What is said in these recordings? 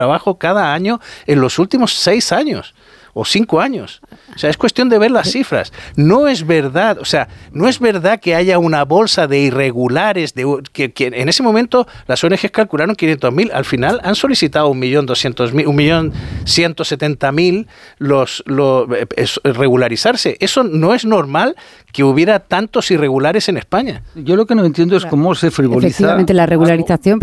trabajo cada año en los últimos 6 años. O 5 años. O sea, es cuestión de ver las cifras. No es verdad, o sea, no es verdad que haya una bolsa de irregulares, que en ese momento las ONGs calcularon 500.000, al final han solicitado 1.200.000, 1.170.000 regularizarse. Eso no es normal que hubiera tantos irregulares en España. Yo lo que no entiendo es cómo se frivoliza. Efectivamente, la regularización...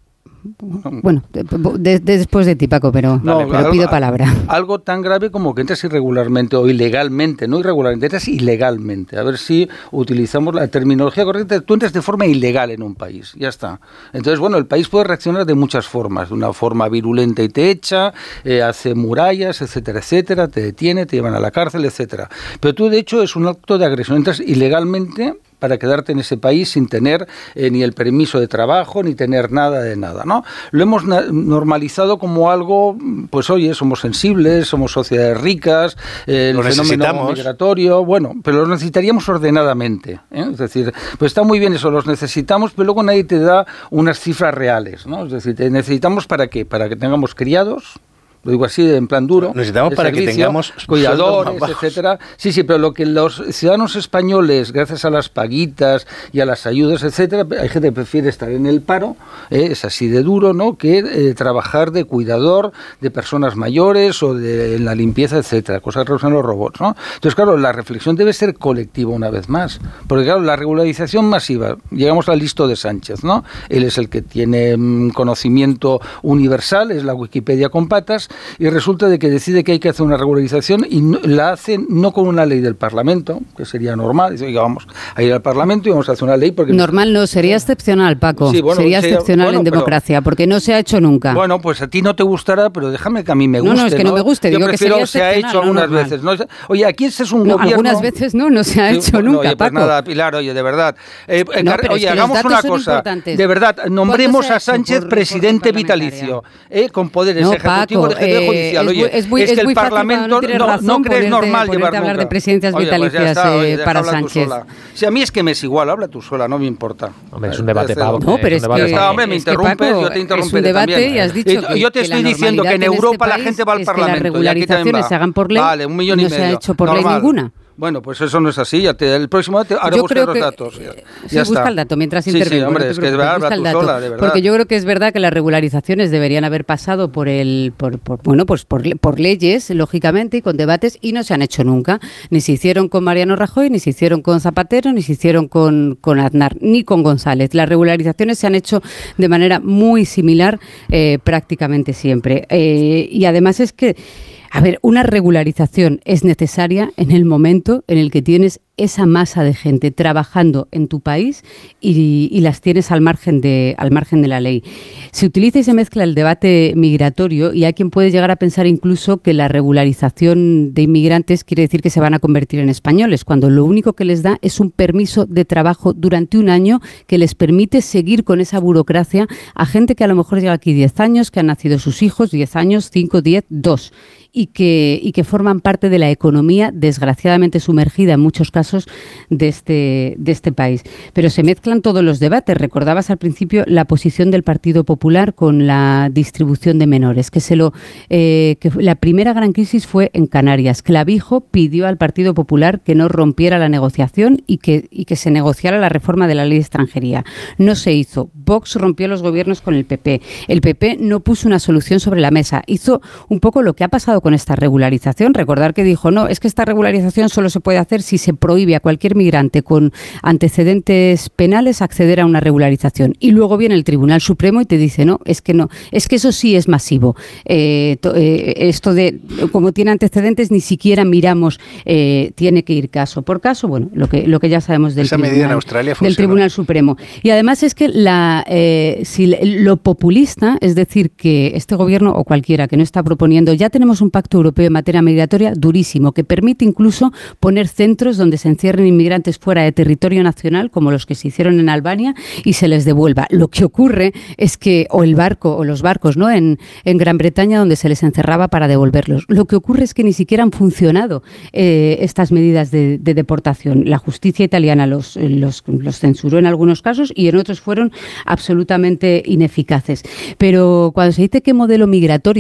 Bueno, después de ti, Paco, pero pido palabra. Algo tan grave como que entras irregularmente o ilegalmente, no irregularmente, entras ilegalmente. A ver si utilizamos la terminología correcta. Tú entras de forma ilegal en un país, ya está. Entonces, bueno, el país puede reaccionar de muchas formas. De una forma virulenta y te echa, hace murallas, etcétera, etcétera, te detiene, te llevan a la cárcel, etcétera. Pero tú, de hecho, es un acto de agresión. Entras ilegalmente para quedarte en ese país sin tener ni el permiso de trabajo, ni tener nada de nada, ¿no? Lo hemos normalizado como algo, pues oye, somos sensibles, somos sociedades ricas, el fenómeno migratorio, bueno, pero lo necesitaríamos ordenadamente, ¿eh? Es decir, pues está muy bien eso, los necesitamos, pero luego nadie te da unas cifras reales, ¿no? Es decir, te necesitamos ¿para qué? Para que tengamos criados. Lo digo así, en plan duro. Necesitamos para que tengamos cuidadores, etcétera. Sí, pero lo que los ciudadanos españoles, gracias a las paguitas y a las ayudas, etcétera, hay gente que prefiere estar en el paro, es así de duro, ¿no? Que trabajar de cuidador de personas mayores o en la limpieza, etcétera, cosas que usan los robots, ¿no? Entonces, claro, la reflexión debe ser colectiva una vez más, porque claro, la regularización masiva, llegamos al listo de Sánchez, ¿no? Él es el que tiene conocimiento universal, es la Wikipedia con patas, y resulta de que decide que hay que hacer una regularización y la hace no con una ley del Parlamento, que sería normal, dice, oiga, vamos a ir al Parlamento y vamos a hacer una ley porque... Normal no, sería excepcional, Paco, sí, bueno, sería excepcional en democracia, porque no se ha hecho nunca. Bueno, pues a ti no te gustará, pero déjame que a mí me guste. No, es que no me guste, yo digo prefiero que se ha hecho algunas veces. ¿No? Oye, aquí este es un gobierno... Algunas veces no se ha hecho nunca, oye, pues Paco. Nada, Pilar, oye, de verdad. Oye, hagamos una cosa, de verdad, nombremos a Sánchez presidente vitalicio, con poderes ejecutivos, legislativo y judicial. Oye, es que el Parlamento no crees normal llevar hablar de presidencias vitalicias para Sánchez. Si a mí es que me es igual, habla tú sola, no me importa. Hombre, es un debate, Pablo. No, pero es que... Hombre, me interrumpes, yo te interrumpiré también. Es un debate y has dicho que yo te estoy diciendo que en Europa la gente va al Parlamento. Que las regularizaciones se hagan por ley, vale, 1,5 millones. No se ha hecho por ley ninguna. Bueno, pues eso no es así. El próximo ahora busca los datos. Ya busca el dato mientras intervengo. Sí, hombre, es que habla tú sola, de verdad. Porque yo creo que es verdad que las regularizaciones deberían haber pasado por leyes, lógicamente, y con debates, y no se han hecho nunca. Ni se hicieron con Mariano Rajoy, ni se hicieron con Zapatero, ni se hicieron con Aznar, ni con González. Las regularizaciones se han hecho de manera muy similar prácticamente siempre. Y además es que a ver, una regularización es necesaria en el momento en el que tienes esa masa de gente trabajando en tu país y las tienes al margen de la ley. Se utiliza y se mezcla el debate migratorio y hay quien puede llegar a pensar incluso que la regularización de inmigrantes quiere decir que se van a convertir en españoles, cuando lo único que les da es un permiso de trabajo durante un año que les permite seguir con esa burocracia a gente que a lo mejor lleva aquí 10 años, que han nacido sus hijos, 10 años, 5, 10, 2. Y que forman parte de la economía desgraciadamente sumergida en muchos casos de este país. Pero se mezclan todos los debates. Recordabas al principio la posición del Partido Popular con la distribución de menores, que la primera gran crisis fue en Canarias. Clavijo pidió al Partido Popular que no rompiera la negociación y que se negociara la reforma de la ley de extranjería. No se hizo. Vox rompió los gobiernos con el PP. El PP no puso una solución sobre la mesa. Hizo un poco lo que ha pasado con esta regularización. Recordar que dijo, no, es que esta regularización solo se puede hacer si se prohíbe a cualquier migrante con antecedentes penales acceder a una regularización. Y luego viene el Tribunal Supremo y te dice, no, es que eso sí es masivo. Esto de, como tiene antecedentes, ni siquiera miramos, tiene que ir caso por caso, bueno, lo que ya sabemos del Tribunal Supremo. Y además es que lo populista, es decir, que este gobierno o cualquiera que no está proponiendo, ya tenemos un pacto europeo en materia migratoria durísimo, que permite incluso poner centros donde se encierren inmigrantes fuera de territorio nacional, como los que se hicieron en Albania, y se les devuelva. Lo que ocurre es que, o los barcos, ¿no?, en Gran Bretaña, donde se les encerraba para devolverlos. Lo que ocurre es que ni siquiera han funcionado estas medidas de deportación. La justicia italiana los censuró en algunos casos y en otros fueron absolutamente ineficaces. Pero cuando se dice qué modelo migratorio